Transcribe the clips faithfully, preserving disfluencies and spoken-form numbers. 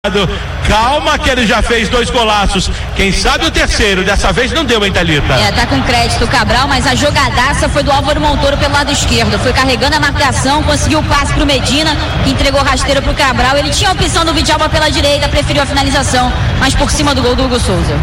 Calma que ele já fez dois golaços. Quem sabe o terceiro, dessa vez não deu, hein, Thalita? É, tá com crédito o Cabral, mas a jogadaça foi do Álvaro Montoro pelo lado esquerdo. Foi carregando a marcação, conseguiu o passe pro Medina, que entregou rasteiro pro Cabral. Ele tinha a opção do Vidalba pela direita, preferiu a finalização, mas por cima do gol do Hugo Souza.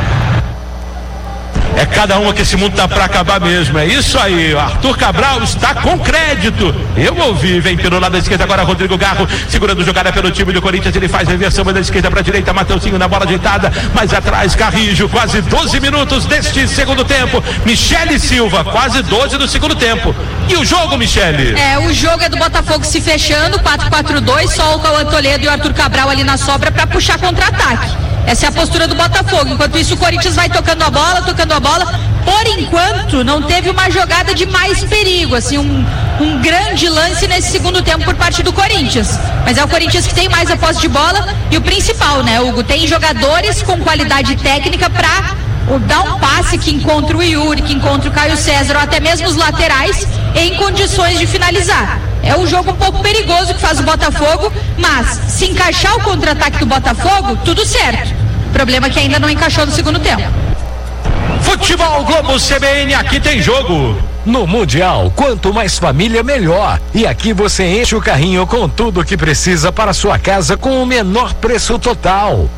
É cada uma que esse mundo tá pra acabar mesmo, é isso aí. O Arthur Cabral está com crédito. Eu ouvi, vem pelo lado da esquerda agora Rodrigo Garro, segurando jogada pelo time do Corinthians, ele faz reversão da esquerda pra direita, Mateuzinho na bola ajeitada, mais atrás Carrijo, quase doze minutos deste segundo tempo. Michele Silva, quase doze do segundo tempo. E o jogo, Michele? É, o jogo é do Botafogo se fechando, quatro quatro dois, só o Cauã Toledo e o Arthur Cabral ali na sobra pra puxar contra-ataque. Essa é a postura do Botafogo. Enquanto isso, o Corinthians vai tocando a bola, tocando a bola. Por enquanto, não teve uma jogada de mais perigo, assim, um, um grande lance nesse segundo tempo por parte do Corinthians. Mas é o Corinthians que tem mais a posse de bola e o principal, né, Hugo? Tem jogadores com qualidade técnica pra dar um passe que encontra o Yuri, que encontra o Caio César, ou até mesmo os laterais, em condições de finalizar. É um jogo um pouco perigoso que faz o Botafogo, mas se encaixar o contra-ataque do Botafogo, tudo certo. O problema é que ainda não encaixou no segundo tempo. Futebol Globo C B N, aqui tem jogo. No Mundial, quanto mais família, melhor. E aqui você enche o carrinho com tudo o que precisa para sua casa com o menor preço total.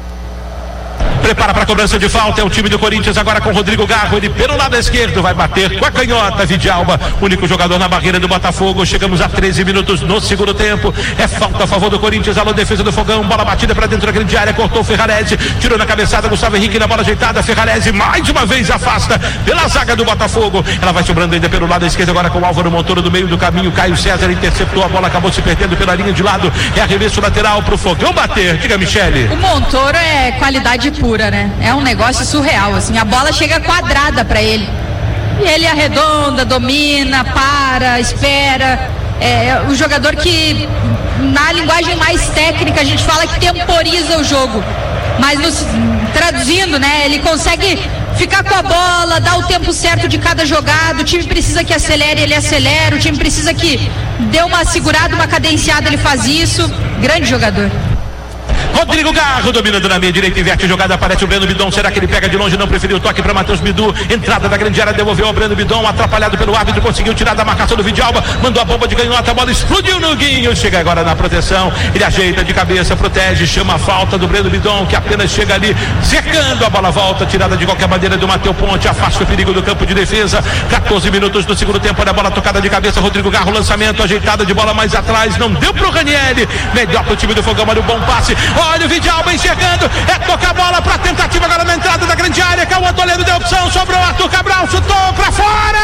Prepara para a cobrança de falta, é o time do Corinthians agora com Rodrigo Garro, ele pelo lado esquerdo vai bater com a canhota, Vidalba, único jogador na barreira do Botafogo. Chegamos a treze minutos no segundo tempo, é falta a favor do Corinthians. Alô, defesa do Fogão, bola batida para dentro da grande área, cortou Ferrarese, tirou na cabeçada Gustavo Henrique na bola ajeitada, Ferrarese mais uma vez afasta pela zaga do Botafogo. Ela vai sobrando ainda pelo lado esquerdo agora com o Álvaro Montoro do meio do caminho, Caio César interceptou a bola, acabou se perdendo pela linha de lado, é arremesso lateral pro Fogão bater. Diga, Michele. O Montoro é qualidade pura, né? É um negócio surreal, assim, a bola chega quadrada pra ele e ele arredonda, domina, para, espera. É o jogador que, na linguagem mais técnica, a gente fala que temporiza o jogo, mas nos, traduzindo, né, ele consegue ficar com a bola, dar o tempo certo de cada jogada. O time precisa que acelere, ele acelera. O time precisa que dê uma segurada, uma cadenciada, ele faz isso. Grande jogador. Rodrigo Garro dominando na meia direita, inverte a jogada, aparece o Breno Bidon, será que ele pega de longe? Não, preferiu o toque para Matheus Bidu, entrada da grande área, devolveu ao Breno Bidon, atrapalhado pelo árbitro, conseguiu tirar da marcação do Vidalba, mandou a bomba de canhota, a bola explodiu no Guinho, chega agora na proteção, ele ajeita de cabeça, protege, chama a falta do Breno Bidon, que apenas chega ali, cercando, a bola volta, tirada de qualquer maneira do Matheus Ponte, afasta o perigo do campo de defesa. Quatorze minutos do segundo tempo, olha a bola tocada de cabeça, Rodrigo Garro, lançamento, ajeitada de bola mais atrás, não deu pro Ranieri, melhor pro time do Fogão, olha o bom passe, olha o Vidalba enxergando, é tocar a bola pra tentativa agora na entrada da grande área, Cauã Toledo deu opção, sobrou Arthur Cabral, chutou pra fora.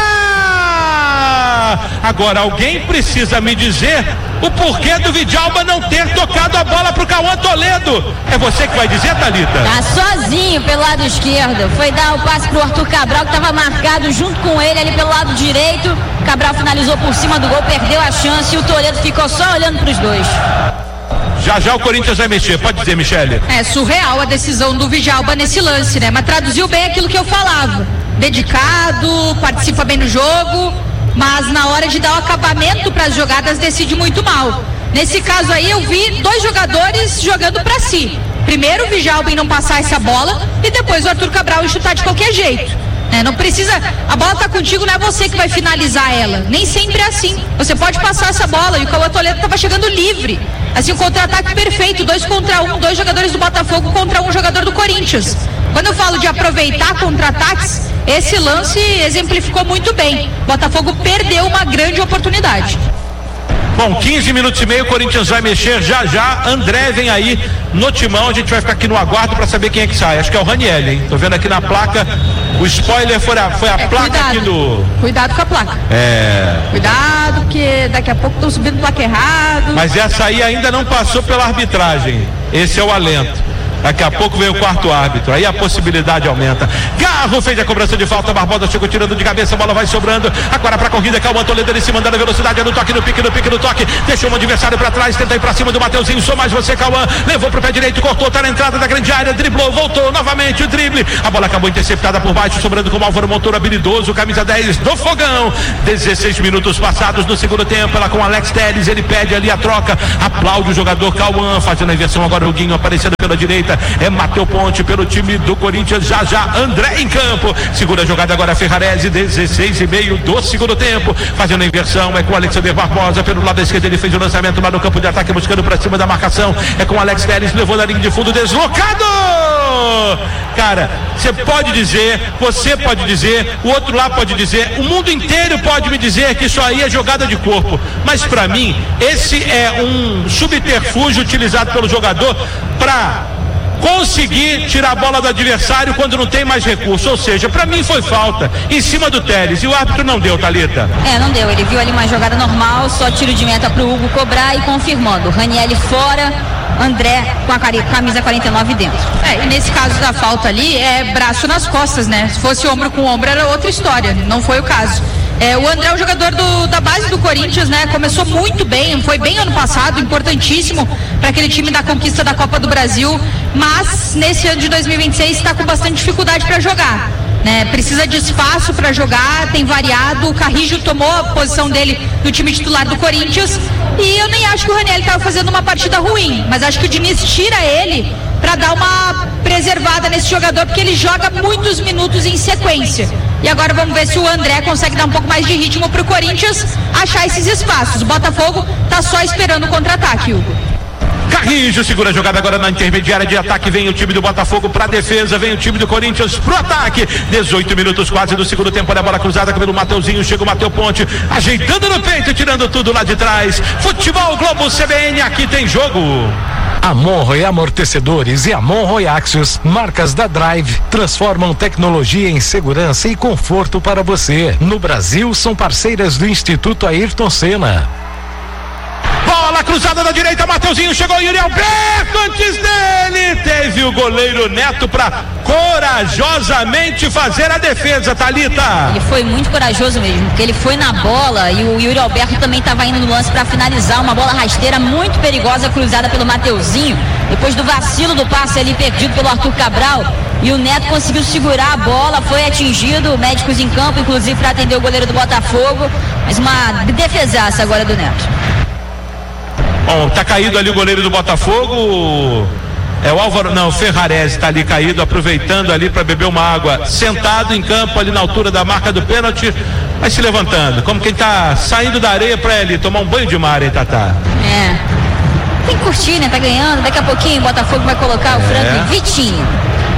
Agora alguém precisa me dizer o porquê do Vidalba não ter tocado a bola pro Cauã Toledo. É você que vai dizer, Thalita? Tá sozinho pelo lado esquerdo, foi dar o passe pro Arthur Cabral, que estava marcado junto com ele ali pelo lado direito. Cabral finalizou por cima do gol, perdeu a chance e o Toledo ficou só olhando pros dois. Já já o Corinthians vai mexer, pode dizer, Michele. É surreal a decisão do Vidalba nesse lance, né? Mas traduziu bem aquilo que eu falava. Dedicado, participa bem do jogo, mas na hora de dar o acabamento para as jogadas decide muito mal. Nesse caso aí eu vi dois jogadores jogando para si. Primeiro o Vidalba em não passar essa bola e depois o Arthur Cabral em chutar de qualquer jeito. É, não precisa, a bola tá contigo, não é você que vai finalizar ela, nem sempre é assim. Você pode passar essa bola e o Cauã Toledo tava chegando livre, assim, um contra-ataque perfeito, dois contra um, dois jogadores do Botafogo contra um jogador do Corinthians. Quando eu falo de aproveitar contra-ataques, esse lance exemplificou muito bem. O Botafogo perdeu uma grande oportunidade. Bom, quinze minutos e meio, o Corinthians vai mexer já já. André vem aí no timão, a gente vai ficar aqui no aguardo para saber quem é que sai. Acho que é o Ranieri, hein? Tô vendo aqui na placa, o spoiler foi a, foi a é, placa cuidado, aqui do... Cuidado com a placa. É... Cuidado, porque daqui a pouco estão subindo placa errado. Mas essa aí ainda não passou pela arbitragem, esse é o alento. Daqui a pouco vem o quarto árbitro, aí a possibilidade aumenta. Garro fez a cobrança de falta, Barbosa chegou tirando de cabeça, a bola vai sobrando. Agora pra corrida, Cauã Toledo, ele se mandando a velocidade, é no toque, no pique, no pique, no toque. Deixou um adversário pra trás, tenta ir pra cima do Mateuzinho, sou mais você, Cauã. Levou pro pé direito, cortou, tá na entrada da grande área, driblou, voltou novamente o drible. A bola acabou interceptada por baixo, sobrando com o Álvaro Montoro, habilidoso, camisa dez do Fogão. dezesseis minutos passados do segundo tempo, ela com Alex Telles, ele pede ali a troca, aplaude o jogador Cauã, fazendo a inversão agora o Guinho aparecendo pela direita, é Matheus Ponte pelo time do Corinthians, já já André em campo, segura a jogada agora Ferrarese, dezesseis e meio do segundo tempo, fazendo a inversão, é com o Alexander Barbosa pelo lado esquerdo, ele fez o lançamento lá no campo de ataque, buscando pra cima da marcação, é com o Alex Telles, levou na linha de fundo, deslocado! Cara, você pode dizer, você pode dizer, o outro lá pode dizer, o mundo inteiro pode me dizer que isso aí é jogada de corpo, mas pra mim, esse é um subterfúgio utilizado pelo jogador pra conseguir tirar a bola do adversário quando não tem mais recurso, ou seja, pra mim foi falta em cima do Telles e o árbitro não deu, Thalita. É, não deu, ele viu ali uma jogada normal, só tiro de meta pro Hugo cobrar e confirmando, Ranielli fora, André com a camisa quarenta e nove dentro. É, e nesse caso da falta ali é braço nas costas, né? Se fosse ombro com ombro era outra história, não foi o caso. É, o André é o jogador do, da base do Corinthians, né? Começou muito bem, foi bem ano passado, importantíssimo para aquele time da conquista da Copa do Brasil, mas nesse ano de dois mil e vinte e seis está com bastante dificuldade para jogar, né? Precisa de espaço para jogar, tem variado, o Carrijo tomou a posição dele no time titular do Corinthians e eu nem acho que o Ranielli estava fazendo uma partida ruim, mas acho que o Diniz tira ele para dar uma preservada nesse jogador, porque ele joga muitos minutos em sequência. E agora vamos ver se o André consegue dar um pouco mais de ritmo pro Corinthians achar esses espaços. O Botafogo tá só esperando o contra-ataque, Hugo. Carrijo segura a jogada agora na intermediária de ataque, vem o time do Botafogo pra defesa, vem o time do Corinthians pro ataque, dezoito minutos quase do segundo tempo, olha a bola cruzada pelo Mateuzinho, chega o Matheus Ponte, ajeitando no peito, tirando tudo lá de trás. Futebol Globo C B N, aqui tem jogo. A Monroe Amortecedores e a Monroe Axios, marcas da Drive, transformam tecnologia em segurança e conforto para você. No Brasil, são parceiras do Instituto Ayrton Senna. Bola cruzada da direita, Mateuzinho chegou, Yuri Alberto antes dele, teve o goleiro Neto para corajosamente fazer a defesa, Thalita. Ele foi muito corajoso mesmo, porque ele foi na bola e o Yuri Alberto também estava indo no lance para finalizar, uma bola rasteira muito perigosa cruzada pelo Mateuzinho, depois do vacilo do passe ali perdido pelo Arthur Cabral, e o Neto conseguiu segurar a bola, foi atingido, médicos em campo inclusive para atender o goleiro do Botafogo, mas uma defesaça agora do Neto. Bom, tá caído ali o goleiro do Botafogo, é o Álvaro, não, o Ferrarese tá ali caído, aproveitando ali para beber uma água, sentado em campo ali na altura da marca do pênalti, vai se levantando, como quem tá saindo da areia para ele tomar um banho de mar, hein, Tatá? É, tem que curtir, né, tá ganhando, daqui a pouquinho o Botafogo vai colocar o Franco é. e Vitinho.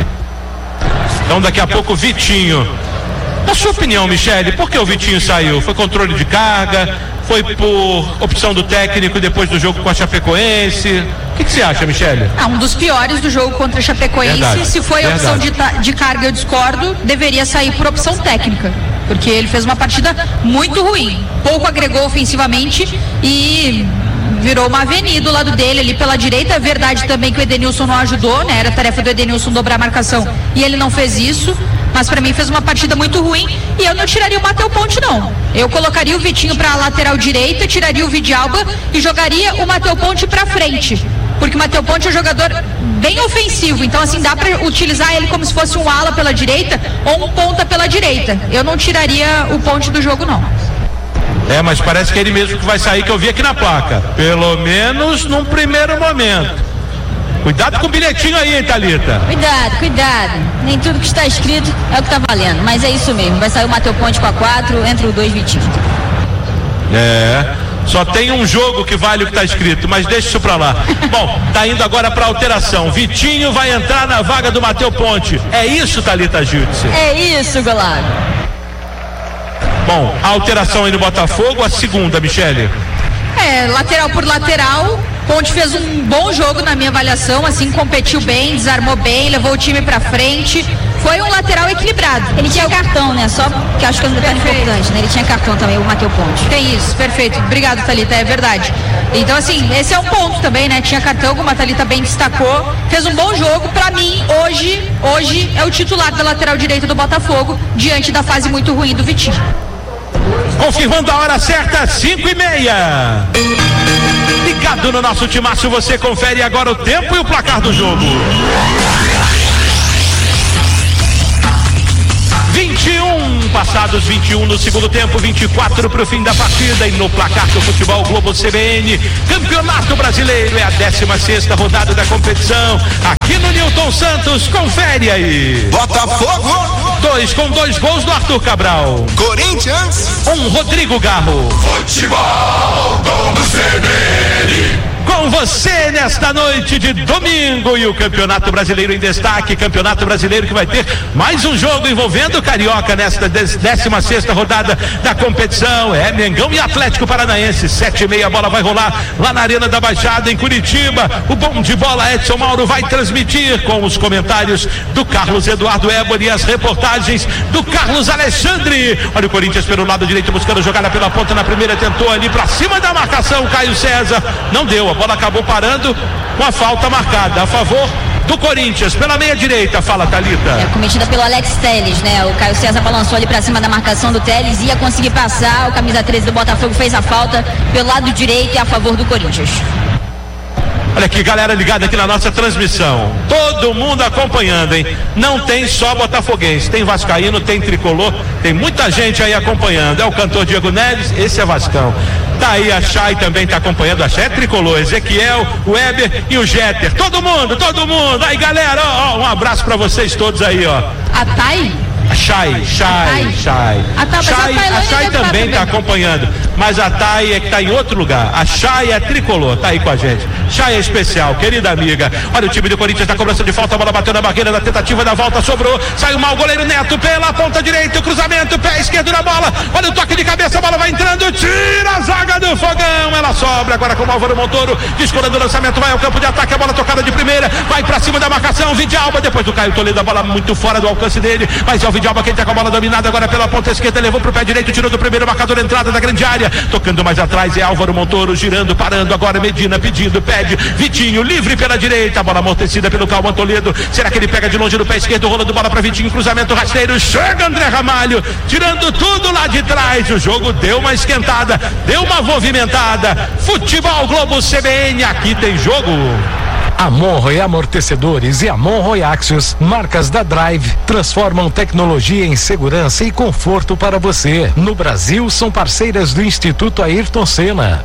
Então daqui a pouco o Vitinho. Na sua opinião, Michele, por que o Vitinho saiu? Foi controle de carga? Foi por opção do técnico depois do jogo com a Chapecoense? O que, que você acha, Michele? Ah, um dos piores do jogo contra a Chapecoense. Verdade, se foi a opção de, de carga, eu discordo, deveria sair por opção técnica, porque ele fez uma partida muito ruim, pouco agregou ofensivamente e virou uma avenida do lado dele ali pela direita. É verdade também que o Edenilson não ajudou, né? Era tarefa do Edenilson dobrar a marcação e ele não fez isso, mas pra mim fez uma partida muito ruim e eu não tiraria o Matheus Ponte, não. Eu colocaria o Vitinho pra lateral direita, tiraria o Vidalba e jogaria o Matheus Ponte pra frente, porque o Matheus Ponte é um jogador bem ofensivo, então assim, dá pra utilizar ele como se fosse um ala pela direita ou um ponta pela direita. Eu não tiraria o Ponte do jogo, não. É, mas parece que é ele mesmo que vai sair, que eu vi aqui na placa, pelo menos num primeiro momento. Cuidado com o bilhetinho aí, hein, Thalita? Cuidado, cuidado. Nem tudo que está escrito é o que está valendo, mas é isso mesmo. Vai sair o Matheus Ponte com a quatro, entre o dois Vitinho. É, só tem um jogo que vale o que está escrito, mas deixa isso pra lá. Bom, tá indo agora pra alteração. Vitinho vai entrar na vaga do Matheus Ponte. É isso, Thalita Júdice? É isso, Golago. Bom, a alteração aí no Botafogo, a segunda, Michele. É, lateral por lateral, Ponte fez um bom jogo na minha avaliação, assim, competiu bem, desarmou bem, levou o time pra frente, foi um lateral equilibrado. Ele tinha cartão, né? Só que acho que é um detalhe importante, né? Ele tinha cartão também, o Matheus Ponte. Tem isso, perfeito. Obrigado, Thalita, é verdade. Então, assim, esse é um ponto também, né? Tinha cartão, como a Thalita bem destacou. Fez um bom jogo. Pra mim, hoje, hoje é o titular da lateral direita do Botafogo, diante da fase muito ruim do Vitinho. Confirmando a hora certa, cinco e meia. Ligado no nosso timaço, você confere agora o tempo e o placar do jogo. vinte e um, passados vinte e um no segundo tempo, vinte e quatro para o fim da partida. E no placar do Futebol Globo C B N, Campeonato Brasileiro, é a décima sexta rodada da competição. Aqui no Newton Santos, confere aí. Botafogo, dois com dois gols do Arthur Cabral. Corinthians, um Rodrigo Garro. Futebol Globo C B N. Com você nesta noite de domingo e o Campeonato Brasileiro em destaque, Campeonato Brasileiro que vai ter mais um jogo envolvendo o Carioca nesta décima sexta rodada da competição. É Mengão e Atlético Paranaense, sete e meia, a bola vai rolar lá na Arena da Baixada em Curitiba. O bom de bola Edson Mauro vai transmitir com os comentários do Carlos Eduardo Ébori e as reportagens do Carlos Alexandre. Olha o Corinthians pelo lado direito buscando jogada pela ponta, na primeira tentou ali pra cima da marcação, Caio César, não deu, a bola acabou parando com a falta marcada a favor do Corinthians, pela meia direita. Fala, Thalita. É cometida pelo Alex Telles, né? O Caio César balançou ali pra cima da marcação do Telles, ia conseguir passar, o camisa treze do Botafogo fez a falta pelo lado direito e a favor do Corinthians. Olha aqui, galera ligada aqui na nossa transmissão, todo mundo acompanhando, hein? Não tem só botafoguense, tem vascaíno, tem tricolor, tem muita gente aí acompanhando. É o cantor Diego Neves, esse é Vascão. Tá aí a Chay também tá acompanhando, a Chay é tricolor, Ezequiel, o Weber e o Jeter, todo mundo, todo mundo. Aí, galera, ó, ó, um abraço pra vocês todos aí, ó. A Thay? A Chay, Chay, Chay. A, tá, Chay, a Chay também está acompanhando, mas a Thay é que está em outro lugar. A Chay é tricolor, tá aí com a gente. Chay é especial, querida amiga. Olha o time do Corinthians na cobrança de falta, a bola bateu na barreira da tentativa da volta, sobrou, saiu mal o goleiro Neto pela ponta direita, o cruzamento, pé esquerdo na bola. Olha o toque de cabeça, a bola vai entrando, tira a zaga do Fogão, ela sobra agora com o Álvaro Montoro, descolando o lançamento, vai ao campo de ataque, a bola tocada de primeira, vai pra cima da marcação, Vidalba, depois do Caio Toledo, a bola muito fora do alcance dele, mas é o Vidalba quem tá com a bola dominada agora pela ponta esquerda, levou pro pé direito, tirou do primeiro marcador, entrada da grande área, tocando mais atrás é Álvaro Montoro, girando, parando, agora Medina pedindo, pede, Vitinho livre pela direita, a bola amortecida pelo Calma Toledo, será que ele pega de longe no pé esquerdo, rolando bola pra Vitinho, cruzamento rasteiro, chega André Ramalho, tirando tudo lá de trás, o jogo deu uma esquentada, deu uma movimentada. Futebol Globo C B N, aqui tem jogo. Monroe Amortecedores e Monroe Axios, marcas da Drive, transformam tecnologia em segurança e conforto para você. No Brasil, são parceiras do Instituto Ayrton Senna.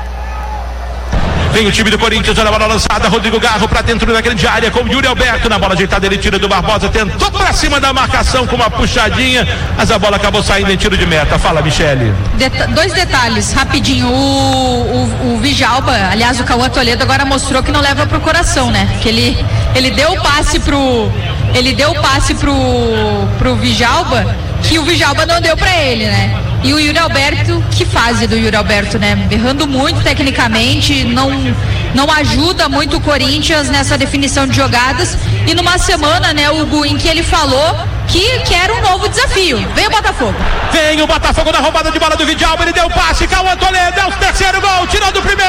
Vem o time do Corinthians, olha a bola lançada, Rodrigo Garro pra dentro da grande área com o Yuri Alberto, na bola ajeitada ele tira do Barbosa, tentou pra cima da marcação com uma puxadinha, mas a bola acabou saindo em tiro de meta. Fala, Michele. Deta- dois detalhes, rapidinho, o, o, o Vijalba, aliás o Cauã Toledo agora mostrou que não leva pro coração, né, que ele, ele deu o passe pro ele deu o passe pro, pro Vijalba, que o Vijalba não deu pra ele, né. E o Yuri Alberto, que fase do Yuri Alberto, né? Errando muito tecnicamente, não, não ajuda muito o Corinthians nessa definição de jogadas. E numa semana, né, Hugo, em que ele falou que quer um novo desafio. Vem o Botafogo. Vem o Botafogo na roubada de bola do Vidalba, ele deu passe, Cauã Toledo, é o terceiro gol, tirou do primeiro.